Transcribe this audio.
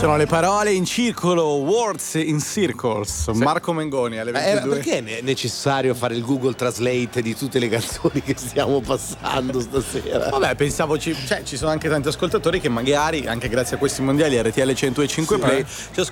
sono le parole in circolo, words in circles. Marco Mengoni alle 22. Perché è necessario fare il Google Translate di tutte le canzoni che stiamo passando stasera? Vabbè, pensavo ci sono anche tanti ascoltatori che magari, anche grazie a questi mondiali RTL 105 Play,